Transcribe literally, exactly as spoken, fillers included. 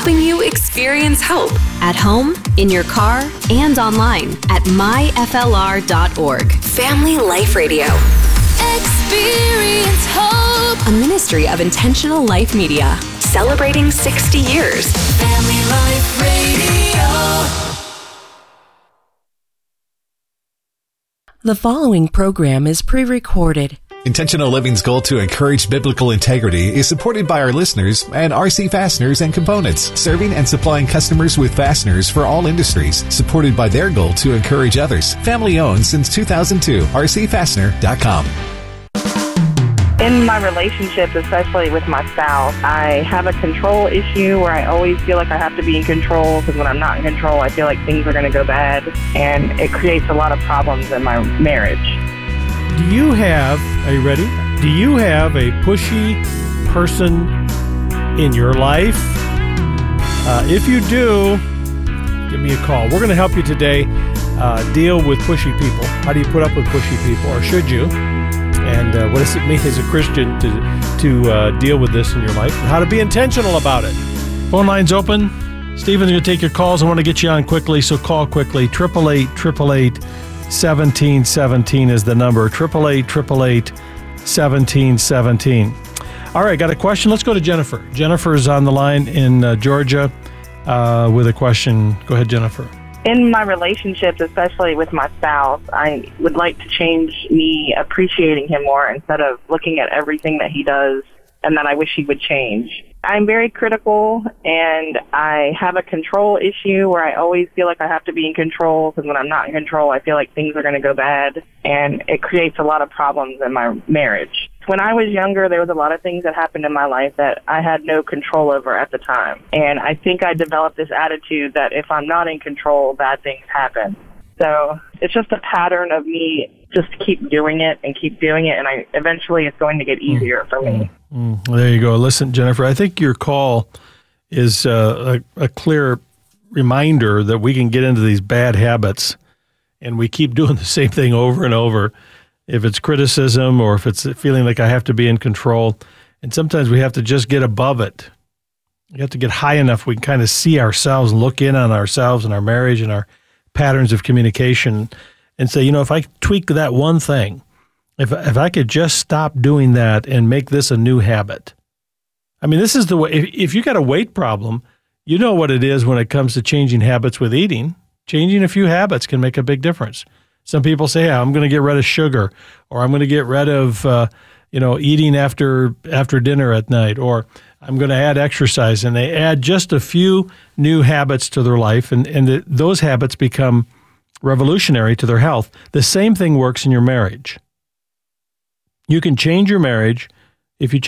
helping you experience hope at home, in your car, and online at my f l r dot org. Family Life Radio. Experience hope. A ministry of Intentional Life Media. Celebrating sixty years. Family Life Radio. The following program is pre-recorded. Intentional Living's goal to encourage biblical integrity is supported by our listeners and R C Fasteners and Components, serving and supplying customers with fasteners for all industries, supported by their goal to encourage others. Family owned since two thousand two, r c fastener dot com. In my relationships, especially with my spouse, I have a control issue where I always feel like I have to be in control, because when I'm not in control, I feel like things are going to go bad, and it creates a lot of problems in my marriage. Do you have, are you ready? Do you have a pushy person in your life? Uh, if you do, give me a call. We're going to help you today uh, deal with pushy people. How do you put up with pushy people, or should you? And uh, what does it mean as a Christian to to uh, deal with this in your life? And how to be intentional about it. Phone line's open. Stephen's going to take your calls. I want to get you on quickly, so call quickly. eight eight eight, eight eight eight, one seven one seven is the number. eight eight eight, eight eight eight, one seven one seven. All right, got a question. Let's go to Jennifer. Jennifer's on the line in uh, Georgia uh, with a question. Go ahead, Jennifer. In my relationships, especially with my spouse, I would like to change me appreciating him more instead of looking at everything that he does and that I wish he would change. I'm very critical, and I have a control issue where I always feel like I have to be in control, because when I'm not in control, I feel like things are going to go bad, and it creates a lot of problems in my marriage. When I was younger, there was a lot of things that happened in my life that I had no control over at the time, and I think I developed this attitude that if I'm not in control, bad things happen. So it's just a pattern of me just keep doing it and keep doing it, and I eventually it's going to get easier for me. Mm, there you go. Listen, Jennifer, I think your call is uh, a, a clear reminder that we can get into these bad habits, and we keep doing the same thing over and over. If it's criticism or if it's feeling like I have to be in control, and sometimes we have to just get above it. We have to get high enough we can kind of see ourselves and look in on ourselves and our marriage and our patterns of communication and say, you know, if I tweak that one thing, if if I could just stop doing that and make this a new habit. I mean, this is the way, if, if you got a weight problem, you know what it is when it comes to changing habits with eating. Changing a few habits can make a big difference. Some people say, yeah, I'm going to get rid of sugar, or I'm going to get rid of, uh, you know, eating after after dinner at night, or I'm going to add exercise. And they add just a few new habits to their life, and, and the, those habits become revolutionary to their health. The same thing works in your marriage. You can change your marriage if you